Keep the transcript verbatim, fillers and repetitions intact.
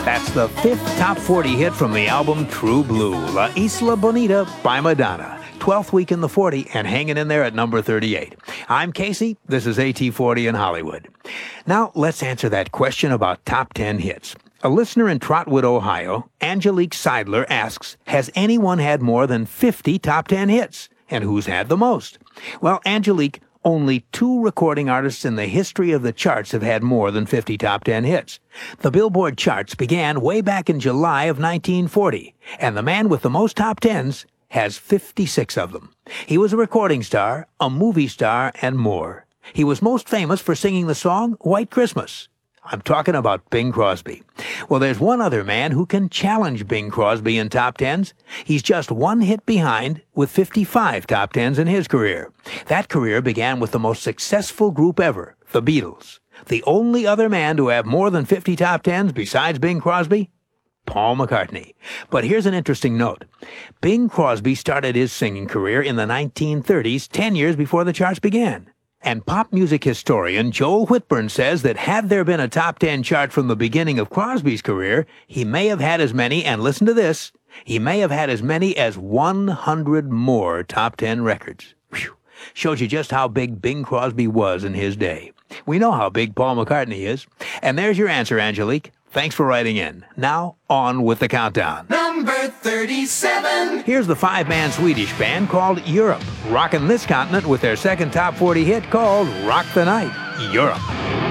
That's the fifth top forty hit from the album True Blue, La Isla Bonita by Madonna. twelfth week in the forty and hanging in there at number thirty-eight. I'm Casey. This is A T forty in Hollywood. Now, let's answer that question about top ten hits. A listener in Trotwood, Ohio, Angelique Seidler, asks, has anyone had more than fifty top ten hits? And who's had the most? Well, Angelique, only two recording artists in the history of the charts have had more than fifty top ten hits. The Billboard charts began way back in July of nineteen forty, and the man with the most top tens has fifty-six of them. He was a recording star, a movie star, and more. He was most famous for singing the song White Christmas. I'm talking about Bing Crosby. Well, there's one other man who can challenge Bing Crosby in top tens. He's just one hit behind with fifty-five top tens in his career. That career began with the most successful group ever, the Beatles. The only other man to have more than fifty top tens besides Bing Crosby? Paul McCartney. But here's an interesting note. Bing Crosby started his singing career in the nineteen thirties, ten years before the charts began. And pop music historian Joel Whitburn says that had there been a top ten chart from the beginning of Crosby's career, he may have had as many, and listen to this, he may have had as many as one hundred more top ten records. Whew. Shows you just how big Bing Crosby was in his day. We know how big Paul McCartney is. And there's your answer, Angelique. Thanks for writing in. Now, on with the countdown. Number thirty-seven. Here's the five-man Swedish band called Europe, rocking this continent with their second top forty hit called Rock the Night, Europe.